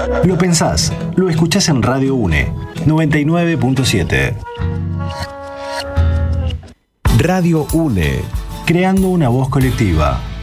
Lo pensás, lo escuchás en Radio UNE 99.7. Radio UNE, creando una voz colectiva.